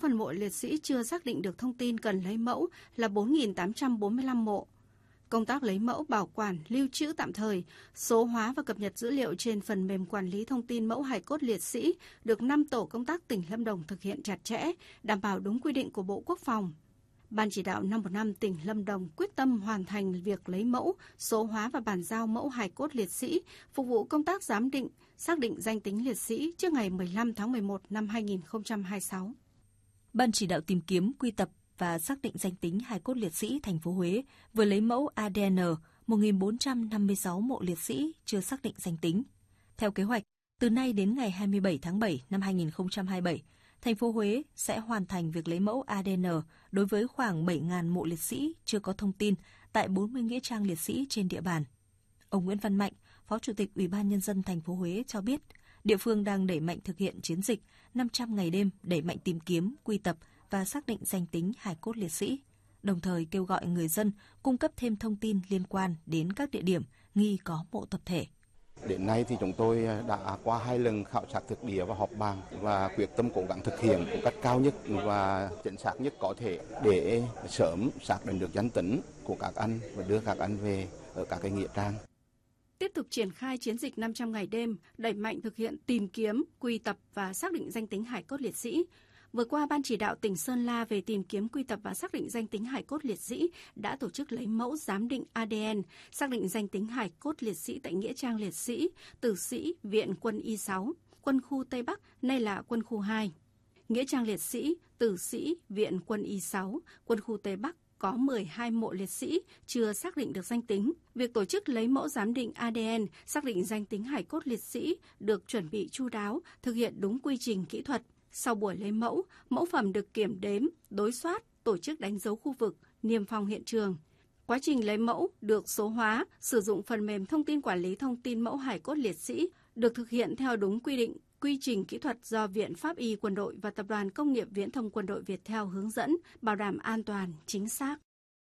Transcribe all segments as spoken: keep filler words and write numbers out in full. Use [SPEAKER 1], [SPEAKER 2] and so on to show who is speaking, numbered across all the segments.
[SPEAKER 1] phần mộ liệt sĩ chưa xác định được thông tin cần lấy mẫu là bốn nghìn tám trăm bốn mươi lăm mộ. Công tác lấy mẫu, bảo quản, lưu trữ tạm thời, số hóa và cập nhật dữ liệu trên phần mềm quản lý thông tin mẫu hài cốt liệt sĩ được năm tổ công tác tỉnh Lâm Đồng thực hiện chặt chẽ, đảm bảo đúng quy định của Bộ Quốc phòng. Ban chỉ đạo năm một năm tỉnh Lâm Đồng quyết tâm hoàn thành việc lấy mẫu, số hóa và bàn giao mẫu hài cốt liệt sĩ, phục vụ công tác giám định, xác định danh tính liệt sĩ trước ngày mười lăm tháng mười một năm hai nghìn không trăm hai mươi sáu.
[SPEAKER 2] Ban chỉ đạo tìm kiếm, quy tập và xác định danh tính hài cốt liệt sĩ thành phố Huế vừa lấy mẫu a đê en một nghìn bốn trăm năm mươi sáu mộ liệt sĩ chưa xác định danh tính. Theo kế hoạch, từ nay đến ngày hai mươi bảy tháng bảy năm hai nghìn không trăm hai mươi bảy, thành phố Huế sẽ hoàn thành việc lấy mẫu a đê en đối với khoảng bảy nghìn mộ liệt sĩ chưa có thông tin tại bốn mươi nghĩa trang liệt sĩ trên địa bàn. Ông Nguyễn Văn Mạnh, Phó Chủ tịch Ủy ban Nhân dân thành phố Huế cho biết, địa phương đang đẩy mạnh thực hiện chiến dịch năm trăm ngày đêm đẩy mạnh tìm kiếm, quy tập và xác định danh tính hài cốt liệt sĩ, đồng thời kêu gọi người dân cung cấp thêm thông tin liên quan đến các địa điểm nghi có mộ tập thể.
[SPEAKER 3] Đến nay thì chúng tôi đã qua hai lần khảo sát thực địa và họp bàn và quyết tâm cố gắng thực hiện một cách cao nhất và chính xác nhất có thể để sớm xác định được danh tính của các anh và đưa các anh về ở các cái nghĩa trang.
[SPEAKER 1] Tiếp tục triển khai chiến dịch năm trăm ngày đêm, đẩy mạnh thực hiện tìm kiếm, quy tập và xác định danh tính hài cốt liệt sĩ. Vừa qua, Ban chỉ đạo tỉnh Sơn La về tìm kiếm, quy tập và xác định danh tính hài cốt liệt sĩ đã tổ chức lấy mẫu giám định a đê en, xác định danh tính hài cốt liệt sĩ tại nghĩa trang liệt sĩ, tử sĩ, Viện Quân y sáu, Quân khu Tây Bắc, nay là Quân khu hai. Nghĩa trang liệt sĩ, tử sĩ, Viện Quân y sáu, Quân khu Tây Bắc có mười hai mộ liệt sĩ chưa xác định được danh tính. Việc tổ chức lấy mẫu giám định a đê en, xác định danh tính hài cốt liệt sĩ được chuẩn bị chu đáo, thực hiện đúng quy trình kỹ thuật. Sau buổi lấy mẫu, mẫu phẩm được kiểm đếm, đối soát, tổ chức đánh dấu khu vực, niêm phong hiện trường. Quá trình lấy mẫu được số hóa, sử dụng phần mềm thông tin quản lý thông tin mẫu hài cốt liệt sĩ, được thực hiện theo đúng quy định, quy trình kỹ thuật do Viện Pháp y Quân đội và Tập đoàn Công nghiệp Viễn thông Quân đội Việt Theo hướng dẫn, bảo đảm an toàn, chính xác.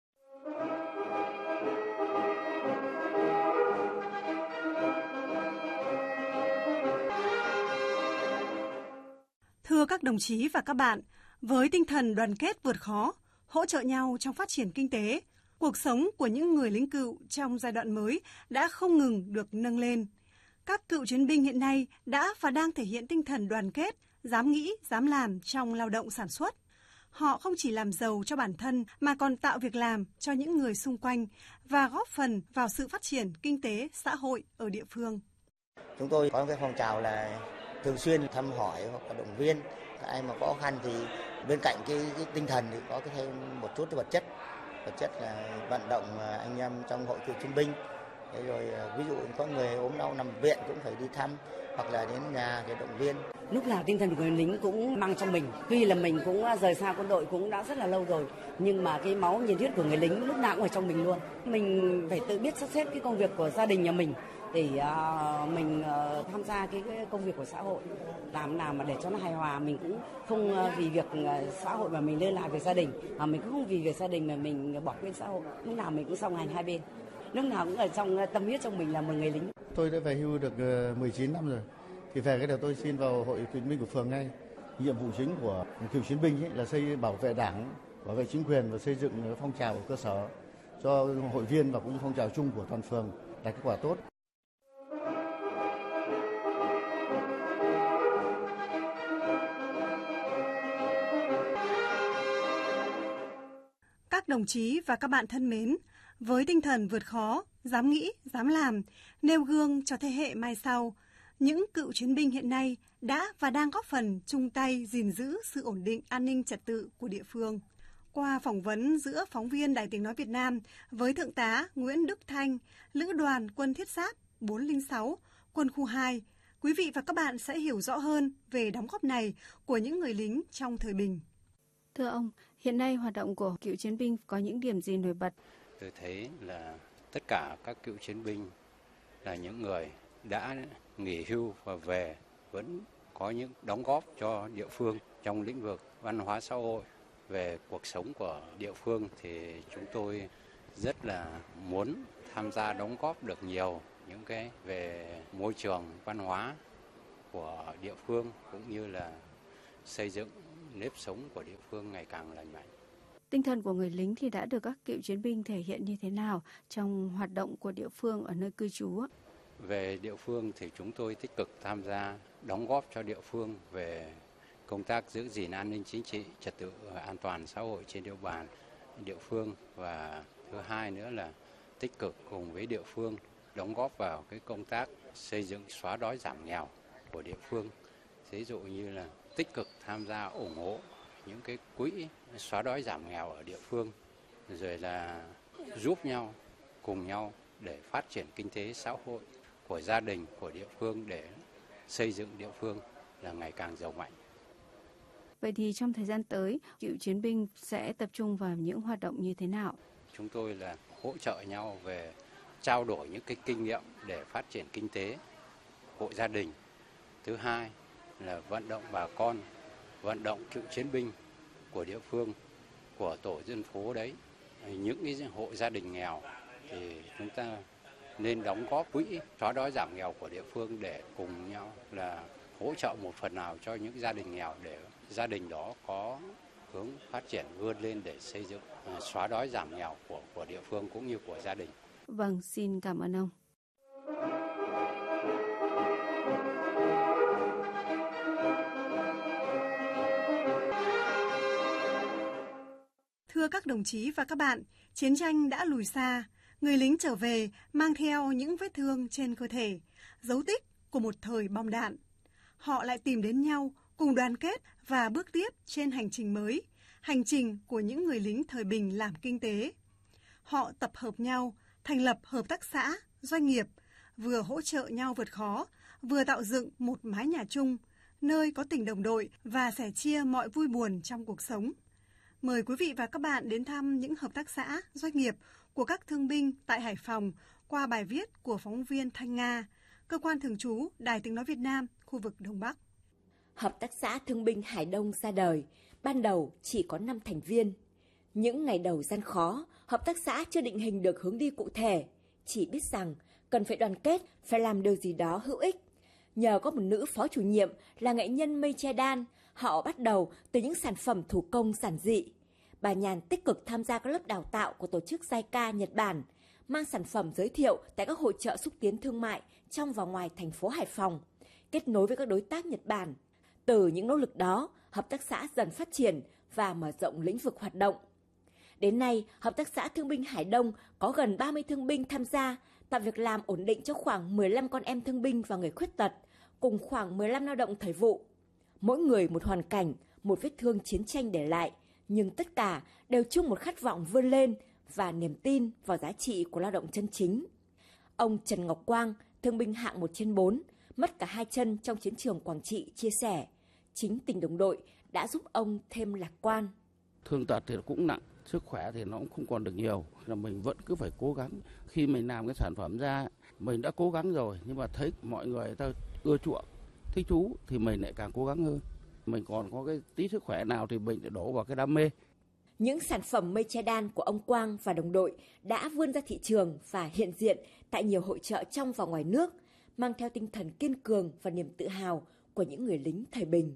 [SPEAKER 4] Thưa các đồng chí và các bạn, với tinh thần đoàn kết vượt khó, hỗ trợ nhau trong phát triển kinh tế, cuộc sống của những người lính cựu trong giai đoạn mới đã không ngừng được nâng lên. Các cựu chiến binh hiện nay đã và đang thể hiện tinh thần đoàn kết, dám nghĩ, dám làm trong lao động sản xuất. Họ không chỉ làm giàu cho bản thân mà còn tạo việc làm cho những người xung quanh và góp phần vào sự phát triển kinh tế, xã hội ở địa phương.
[SPEAKER 5] Chúng tôi có cái phong trào là thường xuyên thăm hỏi hoặc là động viên ai mà khó khăn, thì bên cạnh cái, cái tinh thần thì có cái thêm một chút vật chất. Vật chất là vận động anh em trong hội cựu chiến binh. Thế rồi ví dụ có người ốm đau nằm viện cũng phải đi thăm hoặc là đến nhà để động viên.
[SPEAKER 6] Lúc nào tinh thần của người lính cũng mang trong mình. Tuy là mình cũng rời xa quân đội cũng đã rất là lâu rồi, nhưng mà cái máu nhiệt huyết của người lính lúc nào cũng ở trong mình luôn. Mình phải tự biết sắp xếp cái công việc của gia đình nhà mình để uh, mình uh, tham gia cái, cái công việc của xã hội, làm nào mà để cho nó hài hòa. Mình cũng không uh, vì việc uh, xã hội mà mình lơ là việc gia đình, mà mình cũng không vì việc gia đình mà mình bỏ quên xã hội. Lúc nào mình cũng song hành hai bên, lúc nào cũng ở trong tâm huyết trong mình là một người lính.
[SPEAKER 7] Tôi đã về hưu được mười chín năm rồi, thì về cái đầu tôi xin vào hội cựu chiến binh của phường ngay. Nhiệm vụ chính của cựu chiến binh ấy là xây bảo vệ đảng, bảo vệ chính quyền và xây dựng phong trào ở cơ sở cho hội viên và cũng như phong trào chung của toàn phường đạt kết quả tốt.
[SPEAKER 4] Các đồng chí và các bạn thân mến, với tinh thần vượt khó, dám nghĩ, dám làm, nêu gương cho thế hệ mai sau, những cựu chiến binh hiện nay đã và đang góp phần chung tay gìn giữ sự ổn định an ninh trật tự của địa phương. Qua phỏng vấn giữa phóng viên Đài Tiếng Nói Việt Nam với Thượng tá Nguyễn Đức Thanh, Lữ đoàn Quân Thiết Giáp bốn không sáu, Quân khu hai, quý vị và các bạn sẽ hiểu rõ hơn về đóng góp này của những người lính trong thời bình.
[SPEAKER 1] Thưa ông, hiện nay hoạt động của cựu chiến binh có những điểm gì nổi bật?
[SPEAKER 8] Tôi thấy là tất cả các cựu chiến binh là những người đã nghỉ hưu và về vẫn có những đóng góp cho địa phương trong lĩnh vực văn hóa xã hội. Về cuộc sống của địa phương thì chúng tôi rất là muốn tham gia đóng góp được nhiều những cái về môi trường văn hóa của địa phương cũng như là xây dựng nếp sống của địa phương ngày càng lành mạnh.
[SPEAKER 1] Tinh thần của người lính thì đã được các cựu chiến binh thể hiện như thế nào trong hoạt động của địa phương ở nơi cư trú?
[SPEAKER 8] Về địa phương thì chúng tôi tích cực tham gia đóng góp cho địa phương về công tác giữ gìn an ninh chính trị, trật tự an toàn xã hội trên địa bàn địa phương, và thứ hai nữa là tích cực cùng với địa phương đóng góp vào cái công tác xây dựng xóa đói giảm nghèo của địa phương. Ví dụ như là tích cực tham gia ủng hộ những cái quỹ xóa đói giảm nghèo ở địa phương, rồi là giúp nhau, cùng nhau để phát triển kinh tế xã hội của gia đình, của địa phương, để xây dựng địa phương là ngày càng giàu mạnh.
[SPEAKER 1] Vậy thì trong thời gian tới, cựu chiến binh sẽ tập trung vào những hoạt động như thế nào?
[SPEAKER 8] Chúng tôi là hỗ trợ nhau về trao đổi những cái kinh nghiệm để phát triển kinh tế, hộ gia đình. Thứ hai là vận động bà con, vận động cựu chiến binh của địa phương, của tổ dân phố đấy, những cái hộ gia đình nghèo thì chúng ta nên đóng góp quỹ xóa đói giảm nghèo của địa phương để cùng nhau là hỗ trợ một phần nào cho những gia đình nghèo, để gia đình đó có hướng phát triển vươn lên để xây dựng xóa đói giảm nghèo của của địa phương cũng như của gia đình.
[SPEAKER 1] Vâng, xin cảm ơn ông.
[SPEAKER 4] Thưa các đồng chí và các bạn, chiến tranh đã lùi xa, người lính trở về mang theo những vết thương trên cơ thể, dấu tích của một thời bom đạn. Họ lại tìm đến nhau, cùng đoàn kết và bước tiếp trên hành trình mới, hành trình của những người lính thời bình làm kinh tế. Họ tập hợp nhau, thành lập hợp tác xã, doanh nghiệp, vừa hỗ trợ nhau vượt khó, vừa tạo dựng một mái nhà chung, nơi có tình đồng đội và sẻ chia mọi vui buồn trong cuộc sống. Mời quý vị và các bạn đến thăm những hợp tác xã, doanh nghiệp của các thương binh tại Hải Phòng qua bài viết của phóng viên Thanh Nga, cơ quan thường trú Đài Tiếng nói Việt Nam, khu vực Đông Bắc.
[SPEAKER 9] Hợp tác xã Thương binh Hải Đông ra đời, ban đầu chỉ có năm thành viên. Những ngày đầu gian khó, hợp tác xã chưa định hình được hướng đi cụ thể, chỉ biết rằng cần phải đoàn kết, phải làm điều gì đó hữu ích. Nhờ có một nữ phó chủ nhiệm là nghệ nhân mây che đan, họ bắt đầu từ những sản phẩm thủ công giản dị. Bà Nhàn tích cực tham gia các lớp đào tạo của tổ chức giai ca Nhật Bản, mang sản phẩm giới thiệu tại các hội chợ xúc tiến thương mại trong và ngoài thành phố Hải Phòng, kết nối với các đối tác Nhật Bản. Từ những nỗ lực đó, hợp tác xã dần phát triển và mở rộng lĩnh vực hoạt động. Đến nay, hợp tác xã Thương binh Hải Đông có gần ba mươi thương binh tham gia, tạo việc làm ổn định cho khoảng mười lăm con em thương binh và người khuyết tật, cùng khoảng mười lăm lao động thời vụ. Mỗi người một hoàn cảnh, một vết thương chiến tranh để lại, nhưng tất cả đều chung một khát vọng vươn lên và niềm tin vào giá trị của lao động chân chính. Ông Trần Ngọc Quang, thương binh hạng một trên bốn, mất cả hai chân trong chiến trường Quảng Trị, chia sẻ, chính tình đồng đội đã giúp ông thêm lạc quan.
[SPEAKER 10] Thương tật thì cũng nặng, sức khỏe thì nó cũng không còn được nhiều, là mình vẫn cứ phải cố gắng. Khi mình làm cái sản phẩm ra, mình đã cố gắng rồi, nhưng mà thấy mọi người ta ưa chuộng, thích thú thì mình lại càng cố gắng hơn. Mình còn có cái tí sức khỏe nào thì mình lại đổ vào cái đam mê.
[SPEAKER 9] Những sản phẩm mây che đan của ông Quang và đồng đội đã vươn ra thị trường và hiện diện tại nhiều hội chợ trong và ngoài nước, mang theo tinh thần kiên cường và niềm tự hào của những người lính thời bình.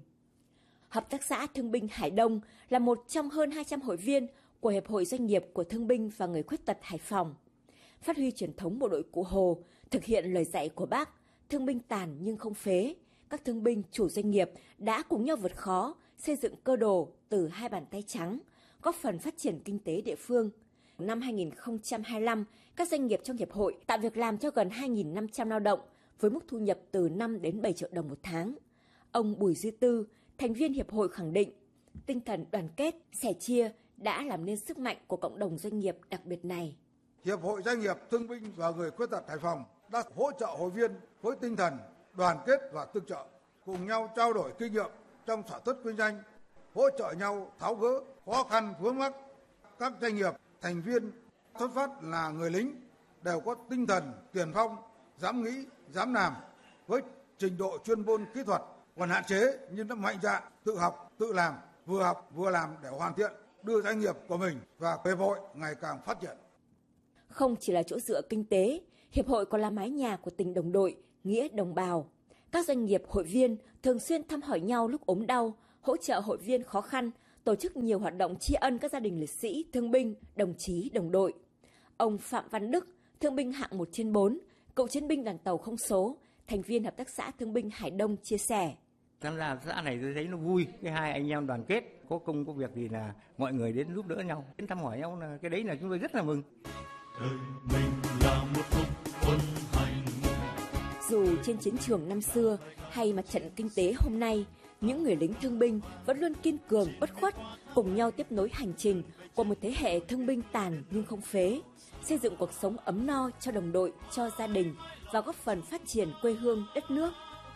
[SPEAKER 9] Hợp tác xã Thương binh Hải Đông là một trong hơn hai trăm hội viên của Hiệp hội Doanh nghiệp của Thương binh và Người khuyết tật Hải Phòng. Phát huy truyền thống bộ đội Cụ Hồ, thực hiện lời dạy của Bác, thương binh tàn nhưng không phế, các thương binh chủ doanh nghiệp đã cùng nhau vượt khó, xây dựng cơ đồ từ hai bàn tay trắng, góp phần phát triển kinh tế địa phương. Năm hai nghìn không trăm hai mươi lăm, các doanh nghiệp trong Hiệp hội tạo việc làm cho gần hai nghìn năm trăm lao động với mức thu nhập từ năm đến bảy triệu đồng một tháng. Ông Bùi Duy Tư, thành viên Hiệp hội khẳng định, tinh thần đoàn kết, sẻ chia đã làm nên sức mạnh của cộng đồng doanh nghiệp đặc biệt này.
[SPEAKER 11] Hiệp hội Doanh nghiệp Thương binh và Người khuyết tật Hải Phòng đã hỗ trợ hội viên với tinh thần đoàn kết và tương trợ, cùng nhau trao đổi kinh nghiệm trong sản xuất kinh doanh, hỗ trợ nhau tháo gỡ khó khăn vướng mắc. Các doanh nghiệp thành viên xuất phát là người lính đều có tinh thần tiền phong, dám nghĩ, dám làm, với trình độ chuyên môn kỹ thuật còn hạn chế nhưng đã mạnh dạn tự học, tự làm, vừa học vừa làm để hoàn thiện, đưa doanh nghiệp của mình và hiệp hội ngày càng phát triển.
[SPEAKER 9] Không chỉ là chỗ dựa kinh tế, Hiệp hội còn là mái nhà của tình đồng đội, nghĩa đồng bào. Các doanh nghiệp hội viên thường xuyên thăm hỏi nhau lúc ốm đau, hỗ trợ hội viên khó khăn, tổ chức nhiều hoạt động tri ân các gia đình liệt sĩ, thương binh, đồng chí, đồng đội. Ông Phạm Văn Đức, thương binh hạng một trên bốn, cựu chiến binh đoàn tàu không số, thành viên Hợp tác xã Thương binh Hải Đông chia sẻ.
[SPEAKER 12] Tham gia xã này tôi thấy nó vui, cái hai anh em đoàn kết, có công có việc gì là mọi người đến giúp đỡ nhau, đến thăm hỏi nhau, là cái đấy là chúng tôi rất là mừng.
[SPEAKER 13] Đời mình là một cuộc quân hành.
[SPEAKER 9] Dù trên chiến trường năm xưa hay mặt trận kinh tế hôm nay, những người lính thương binh vẫn luôn kiên cường bất khuất, cùng nhau tiếp nối hành trình của một thế hệ thương binh tàn nhưng không phế, xây dựng cuộc sống ấm no cho đồng đội, cho gia đình và góp phần phát triển quê hương đất nước.